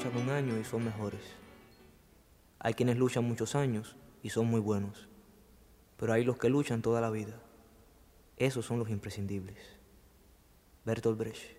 luchan un año y son mejores. Hay quienes luchan muchos años y son muy buenos. Pero hay los que luchan toda la vida. Esos son los imprescindibles. Bertolt Brecht.